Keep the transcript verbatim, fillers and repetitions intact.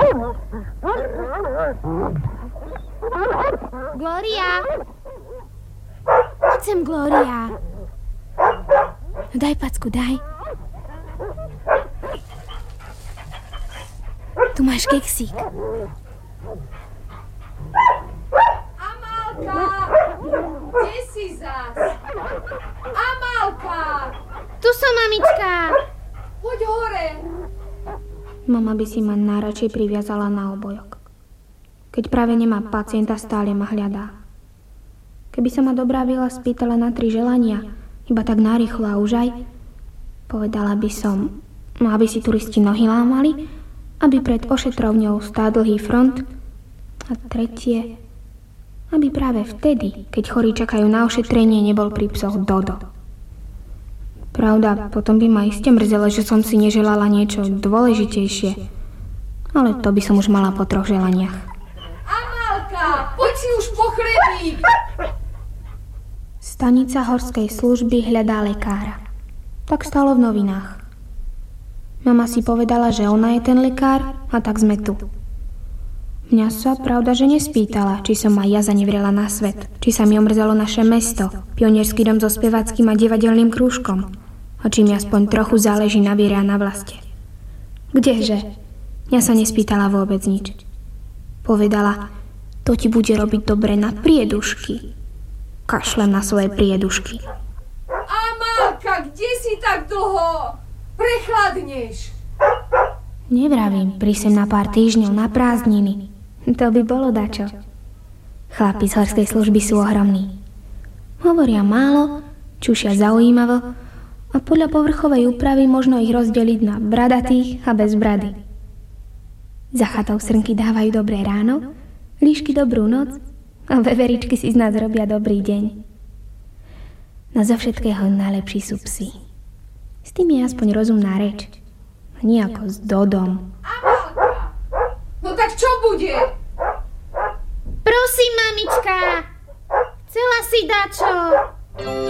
Glória! Poď sem, Glória. No daj packu, daj. Tu máš keksík. Amálka! Kde si zas? Amálka! Tu som, mamička. Poď hore. Mama by si ma najradšej priviazala na obojok. Keď práve nemá pacienta, stále ma hľadá. Keby sa ma dobrá vila spýtala na tri želania, iba tak narýchlo a už aj, povedala by som, no aby si turisti nohy lámali, aby pred ošetrovňou stál dlhý front a tretie, aby práve vtedy, keď chorí čakajú na ošetrenie, nebol pri psoch Dodo. Pravda, potom by ma iste mrzelo, že som si neželala niečo dôležitejšie, ale to by som už mala po troch želaniach. Amálka, poď si už po chlebík. Stanica horskej služby hľadá lekára. Tak stalo v novinách. Mama si povedala, že ona je ten lekár a tak sme tu. Mňa sa pravda, že nespýtala, či som aj ja zanevrela na svet, či sa mi omrzelo naše mesto, pionierský dom so speváckým a divadelným krúžkom a či mi aspoň trochu záleží na viere a na vlaste. Kdeže? Mňa sa nespýtala vôbec nič. Povedala, to ti bude robiť dobre na priedušky. Kašlem na svoje priedušky. Amálka, kde si tak dlho? Prechladneš. Nevravím, prísem na pár týždňov na prázdniny. To by bolo dačo. Chlapi z horskej služby sú ohromní. Hovoria málo, čušia zaujímavo a podľa povrchovej úpravy možno ich rozdeliť na bradatých a bez brady. Za chatou srnky dávajú dobré ráno, líšky dobrú noc a veveričky si z nás robia dobrý deň. No zo všetkého najlepší sú psi. S tým je aspoň rozumná reč. Nie ako s Dodom. Amálka! No tak čo bude? Prosím, mamička! Chcela si dačo.